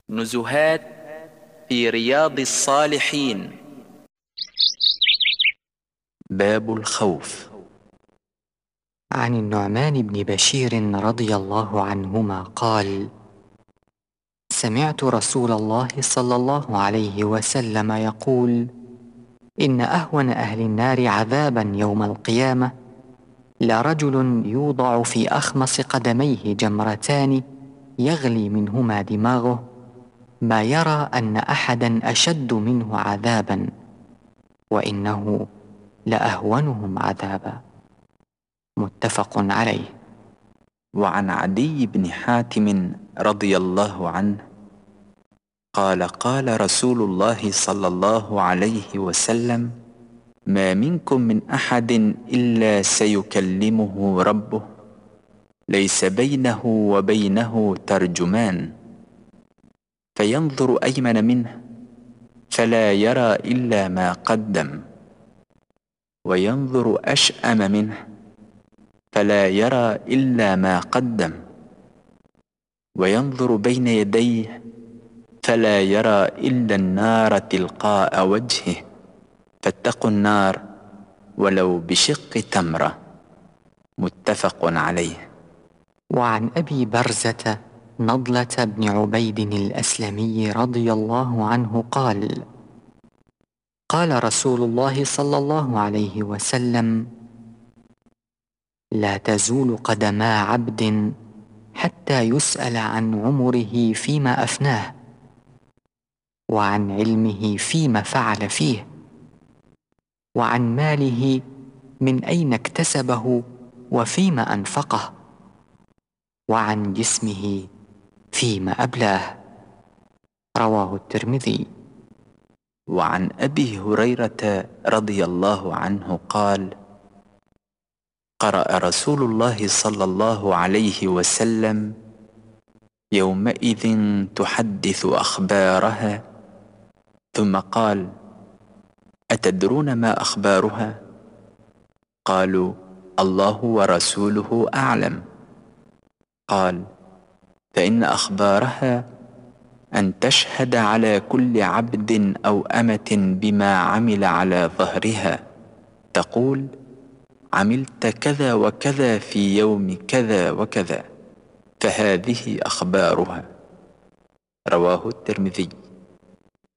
نزهات في رياض الصالحين. باب الخوف. عن النعمان بن بشير رضي الله عنهما قال: سمعت رسول الله صلى الله عليه وسلم يقول: إن أهون أهل النار عذابا يوم القيامة لرجل يوضع في أخمص قدميه جمرتان يغلي منهما دماغه، ما يرى أن أحدا أشد منه عذابا، وإنه لأهونهم عذابا. متفق عليه. وعن عدي بن حاتم رضي الله عنه قال: قال رسول الله صلى الله عليه وسلم: ما منكم من أحد إلا سيكلمه ربه ليس بينه وبينه ترجمان، فينظر أيمن منه فلا يرى إلا ما قدم، وينظر أشأم منه فلا يرى إلا ما قدم، وينظر بين يديه فلا يرى إلا النار تلقاء وجهه، فاتقوا النار ولو بشق تمرة. متفق عليه. وعن أبي برزة نضلة بن عبيد الأسلمي رضي الله عنه قال: قال رسول الله صلى الله عليه وسلم: لا تزول قدما عبد حتى يسأل عن عمره فيما أفناه، وعن علمه فيما فعل فيه، وعن ماله من أين اكتسبه وفيما أنفقه، وعن جسمه فيما أبلاه. رواه الترمذي. وعن أبي هريرة رضي الله عنه قال: قرأ رسول الله صلى الله عليه وسلم: يومئذ تحدث أخبارها، ثم قال: أتدرون ما أخبارها؟ قالوا: الله ورسوله أعلم. قال: فإن أخبارها أن تشهد على كل عبد أو أمة بما عمل على ظهرها، تقول: عملت كذا وكذا في يوم كذا وكذا، فهذه أخبارها. رواه الترمذي.